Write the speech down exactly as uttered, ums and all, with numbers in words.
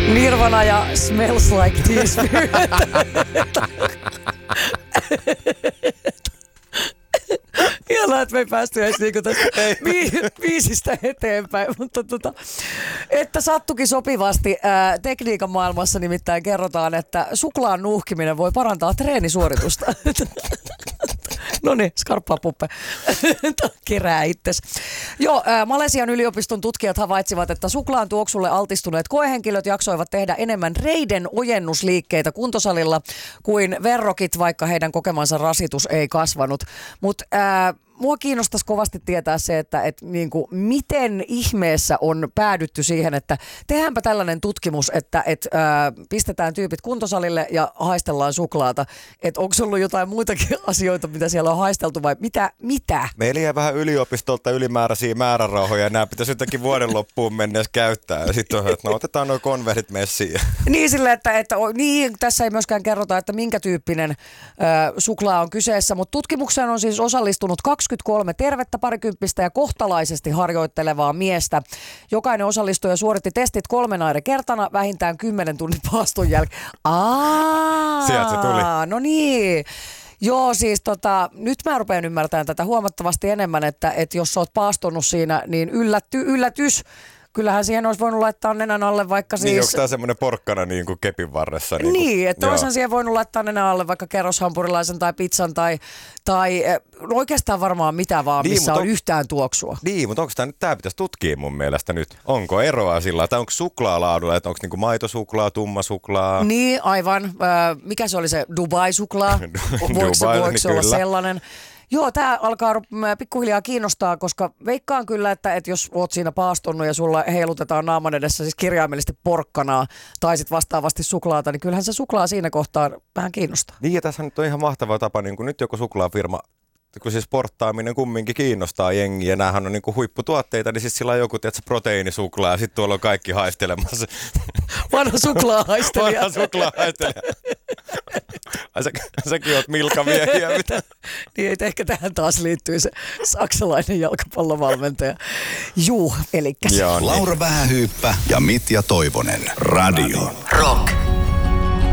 Nirvana ja Smells Like Teen Spirit. Hienoa, että me ei päästy edes niinku tästä bi- biisistä eteenpäin, mutta tota, että sattukin sopivasti. Ää, tekniikan maailmassa nimittäin kerrotaan, että suklaan nuuhkiminen voi parantaa treenisuoritusta. No niin, skarppaa puppe. Kerää itses. Joo, ää, Malesian yliopiston tutkijat havaitsivat, että suklaan tuoksulle altistuneet koehenkilöt jaksoivat tehdä enemmän reiden ojennusliikkeitä kuntosalilla kuin verrokit, vaikka heidän kokemansa rasitus ei kasvanut. Mutta mua kiinnostaisi kovasti tietää se, että et, niinku, miten ihmeessä on päädytty siihen, että tehdäänpä tällainen tutkimus, että et, ää, pistetään tyypit kuntosalille ja haistellaan suklaata. Että onko ollut jotain muitakin asioita, mitä siellä on haisteltu vai mitä? mitä? Meillä jää vähän yliopistolta ylimääräisiä määrärahoja ja nämä pitäisi jotenkin vuoden loppuun mennessä käyttää. Ja sitten on, että no otetaan nuo konvertit messiin. Niin sille, että, että niin, tässä ei myöskään kerrota, että minkä tyyppinen ää, suklaa on kyseessä, mutta tutkimukseen on siis osallistunut kaksikymmentäkolme tervettä parikymppistä ja kohtalaisesti harjoittelevaa miestä. Jokainen osallistuja suoritti testit kolmen aire kertana vähintään kymmenen tunnin paaston jälkeen. Aa, sieltä se tuli. No niin. Joo, siis tota, nyt mä rupean ymmärtämään tätä huomattavasti enemmän, että, että jos sä oot paastonut siinä, niin yllätty, yllätys. Kyllähän siihen olisi voinut laittaa nenän alle vaikka siis... Niin, onko tämä semmoinen porkkana niin kuin kepin varressa? Niin, niin kuin, että olisihan siihen voinut laittaa nenän alle vaikka kerroshampurilaisen tai pizzan tai, tai no oikeastaan varmaan mitä vaan, missä niin, on, on yhtään tuoksua. Niin, mutta onko tämä nyt, tämä pitäisi tutkia mun mielestä nyt. Onko eroa sillä, tai onko suklaalaadulla, että onko niinku maitosuklaa, tumma-suklaa? Niin, aivan. Mikä se oli se Dubai-suklaa? Voiko se, voiko se olla sellainen? Joo, tämä alkaa pikkuhiljaa kiinnostaa, koska veikkaan kyllä, että, että jos oot siinä paastonut ja sulla heilutetaan naaman edessä siis kirjaimellisesti porkkanaa tai sitten vastaavasti suklaata, niin kyllähän se suklaa siinä kohtaa vähän kiinnostaa. Niin ja tässä nyt on ihan mahtava tapa, niin kuin nyt joku suklaafirma, kun siis sporttaaminen kumminkin kiinnostaa jengiä ja näähän on niin kuin huipputuotteita, niin siis sillä on joku tiedätkö, proteiinisuklaa ja sitten tuolla on kaikki haistelemassa. Vanha suklaahaistelija. Vanha suklaahaistelija. Ai sä, säkin oot Milka-miehiä, mitä? Niin, että ehkä tähän taas liittyy se saksalainen jalkapallovalmentaja. Juu, elikkä Laura Vähähyyppä ja Mitja Toivonen. Radio Rock.